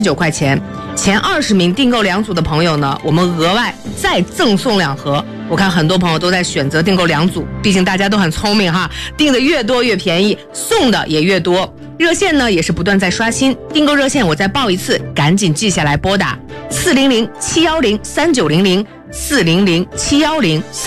9块钱，前20名订购2组的朋友呢，我们额外再赠送2盒。我看很多朋友都在选择订购2组，毕竟大家都很聪明哈，订的越多越便宜，送的也越多。热线呢也是不断在刷新，订购热线我再报一次，赶紧记下来拨打400-710-3900，400-710-3900。